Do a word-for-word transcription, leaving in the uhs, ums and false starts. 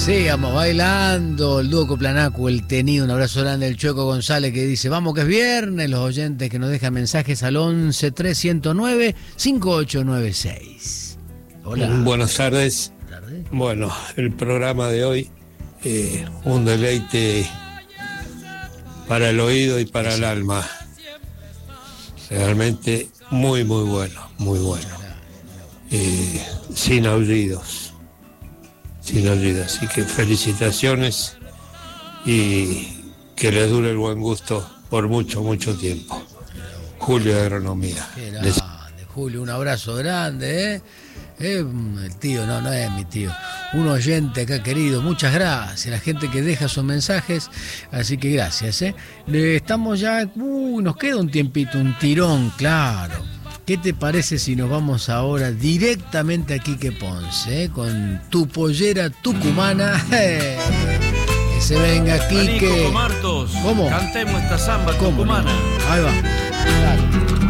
Sigamos bailando, el dúo Coplanacu, el tenido, un abrazo grande del Chueco González que dice, vamos que es viernes, los oyentes que nos dejan mensajes al once tres cero nueve cinco ocho nueve seis. Hola. Buenas tardes. Buenas tardes. Bueno, el programa de hoy, eh, un deleite para el oído y para el alma. Realmente muy, muy bueno, muy bueno. Eh, sin aullidos. Sin olvidar, así que felicitaciones y que les dure el buen gusto por mucho, mucho tiempo. Julio de Agronomía. Qué grande, Les... Julio, un abrazo grande, ¿eh? ¿eh? El tío, no, no es mi tío. Un oyente acá querido, muchas gracias. La gente que deja sus mensajes, así que gracias, ¿eh? Le estamos ya, uh, nos queda un tiempito, un tirón, claro. ¿Qué te parece si nos vamos ahora directamente a Quique Ponce, eh? Con tu pollera tucumana? Que se venga Quique. Coco Martos, ¿Cómo? Cantemos esta samba ¿Cómo? tucumana. Ahí va. Dale.